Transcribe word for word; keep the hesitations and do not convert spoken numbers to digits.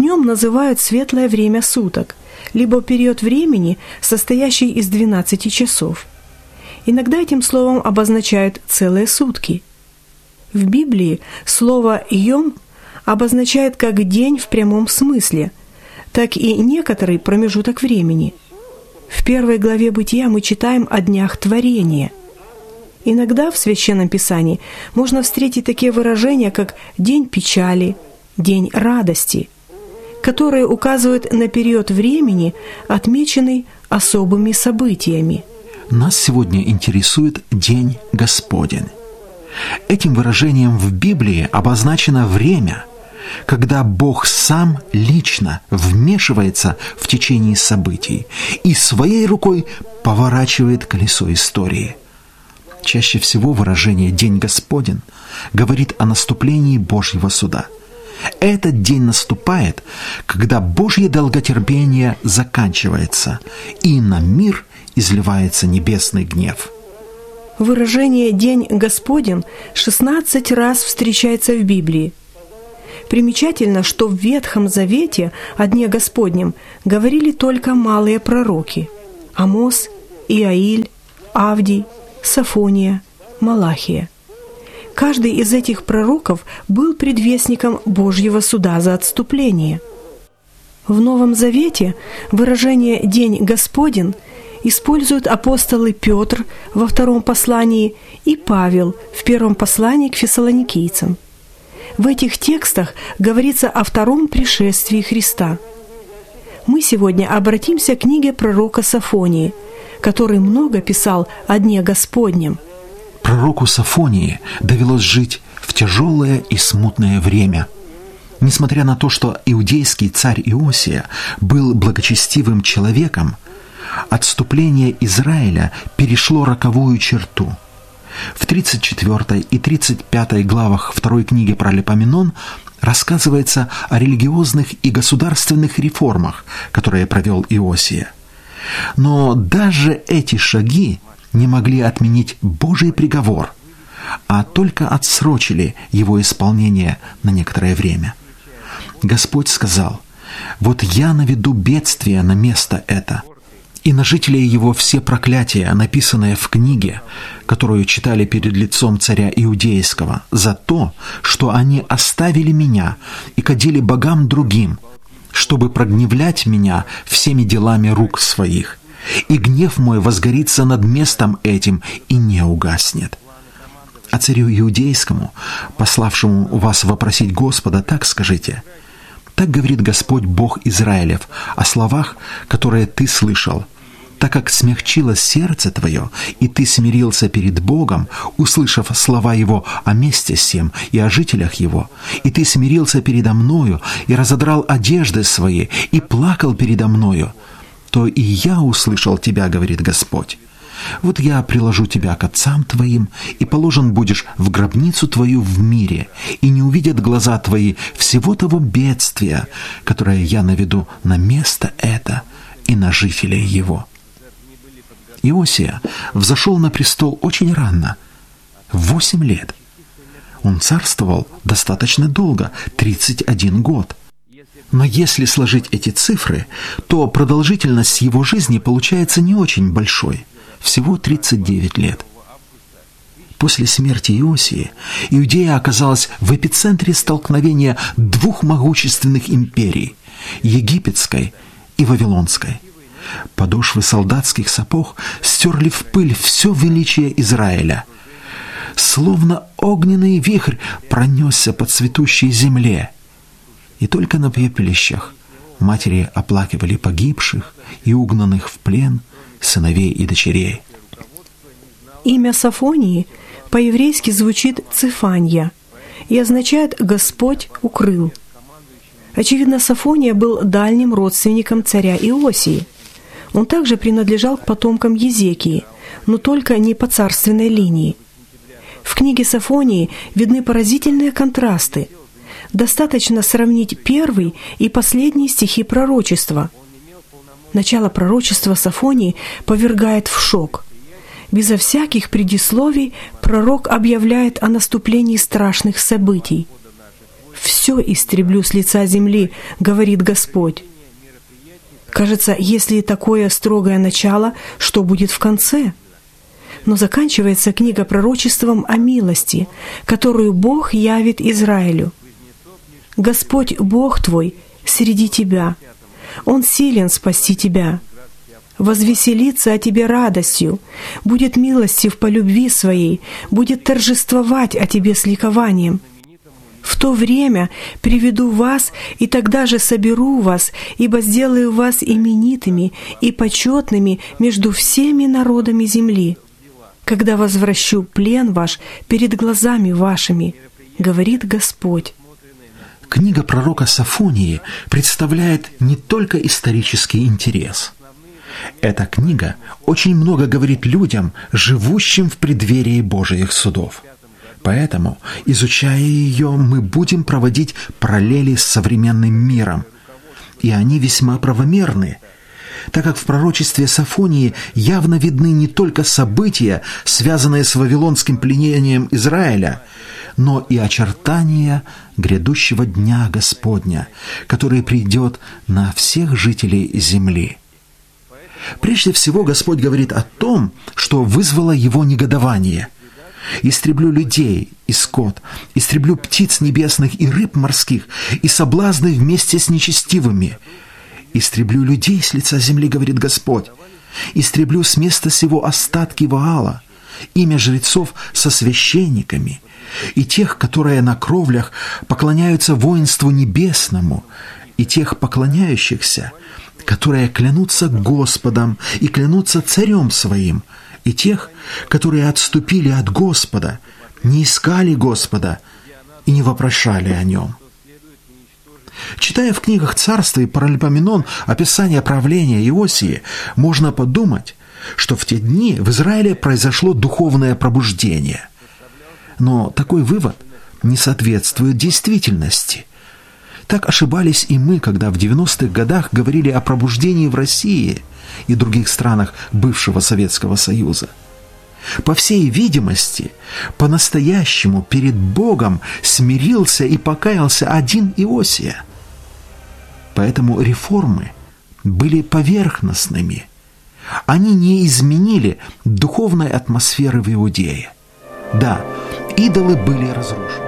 Днем называют светлое время суток, либо период времени, состоящий из двенадцати часов. Иногда этим словом обозначают целые сутки. В Библии слово «йом» обозначает как день в прямом смысле, так и некоторый промежуток времени. В первой главе Бытия мы читаем о днях творения. Иногда в Священном Писании можно встретить такие выражения, как «день печали», «день радости», которые указывают на период времени, отмеченный особыми событиями. Нас сегодня интересует День Господень. Этим выражением в Библии обозначено время, когда Бог сам лично вмешивается в течение событий и своей рукой поворачивает колесо истории. Чаще всего выражение «День Господень» говорит о наступлении Божьего суда. Этот день наступает, когда Божье долготерпение заканчивается, и на мир изливается небесный гнев. Выражение «День Господень» шестнадцать раз встречается в Библии. Примечательно, что в Ветхом Завете о Дне Господнем говорили только малые пророки – Амос, Иаиль, Авдий, Софония, Малахия. Каждый из этих пророков был предвестником Божьего суда за отступление. В Новом Завете выражение «День Господень» используют апостолы Петр во втором послании и Павел в первом послании к фессалоникийцам. В этих текстах говорится о втором пришествии Христа. Мы сегодня обратимся к книге пророка Софонии, который много писал о Дне Господнем. Пророку Софонии довелось жить в тяжелое и смутное время. Несмотря на то, что иудейский царь Иосия был благочестивым человеком, отступление Израиля перешло роковую черту. В тридцать четвёртой и тридцать пятой главах второй книги Паралипоменон рассказывается о религиозных и государственных реформах, которые провел Иосия. Но даже эти шаги не могли отменить Божий приговор, а только отсрочили его исполнение на некоторое время. Господь сказал: «Вот я наведу бедствие на место это, и на жителей его все проклятия, написанные в книге, которую читали перед лицом царя Иудейского, за то, что они оставили меня и кадили богам другим, чтобы прогневлять меня всеми делами рук своих. И гнев мой возгорится над местом этим и не угаснет». А царю Иудейскому, пославшему вас вопросить Господа, так скажите: «Так говорит Господь Бог Израилев о словах, которые ты слышал. Так как смягчилось сердце твое, и ты смирился перед Богом, услышав слова Его о месте сем и о жителях Его, и ты смирился передо мною, и разодрал одежды свои, и плакал передо мною, то и я услышал тебя, говорит Господь. Вот я приложу тебя к отцам твоим, и положен будешь в гробницу твою в мире, и не увидят глаза твои всего того бедствия, которое я наведу на место это и на жителей его». Иосия взошел на престол очень рано, в восемь лет. Он царствовал достаточно долго, тридцать один год. Но если сложить эти цифры, то продолжительность его жизни получается не очень большой, всего тридцать девять лет. После смерти Иосии Иудея оказалась в эпицентре столкновения двух могущественных империй – египетской и вавилонской. Подошвы солдатских сапог стерли в пыль все величие Израиля. Словно огненный вихрь пронесся по цветущей земле. И только на пепелищах матери оплакивали погибших и угнанных в плен сыновей и дочерей. Имя Софонии по-еврейски звучит «Цифанья» и означает «Господь укрыл». Очевидно, Софония был дальним родственником царя Иосии. Он также принадлежал к потомкам Езекии, но только не по царственной линии. В книге Софонии видны поразительные контрасты. Достаточно сравнить первый и последний стихи пророчества. Начало пророчества Софонии повергает в шок. Безо всяких предисловий пророк объявляет о наступлении страшных событий. все истреблю с лица земли, говорит Господь. Кажется, если такое строгое начало, что будет в конце? Но заканчивается книга пророчеством о милости, которую Бог явит Израилю. «Господь Бог твой среди тебя, Он силен спасти тебя, возвеселится о тебе радостью, будет милостив по любви своей, будет торжествовать о тебе с ликованием. В то время приведу вас, и тогда же соберу вас, ибо сделаю вас именитыми и почетными между всеми народами земли, когда возвращу плен ваш перед глазами вашими, говорит Господь». Книга пророка Софонии представляет не только исторический интерес. Эта книга очень много говорит людям, живущим в преддверии Божиих судов. Поэтому, изучая ее, мы будем проводить параллели с современным миром. И они весьма правомерны, так как в пророчестве Софонии явно видны не только события, связанные с вавилонским пленением Израиля, но и очертания грядущего дня Господня, который придет на всех жителей земли. Прежде всего, Господь говорит о том, что вызвало его негодование. «Истреблю людей и скот, истреблю птиц небесных и рыб морских, и соблазны вместе с нечестивыми. Истреблю людей с лица земли, говорит Господь. Истреблю с места сего остатки Ваала, имя жрецов со священниками, и тех, которые на кровлях поклоняются воинству небесному, и тех поклоняющихся, которые клянутся Господом и клянутся царем своим, и тех, которые отступили от Господа, не искали Господа и не вопрошали о Нем». Читая в книгах Царства и Паралипоменон описание правления Иосии, можно подумать, что в те дни в Израиле произошло духовное пробуждение. Но такой вывод не соответствует действительности. Так ошибались и мы, когда в девяностых годах говорили о пробуждении в России и других странах бывшего Советского Союза. По всей видимости, по-настоящему перед Богом смирился и покаялся один Иосия. Поэтому реформы были поверхностными. Они не изменили духовной атмосферы в Иудее. Да, идолы были разрушены.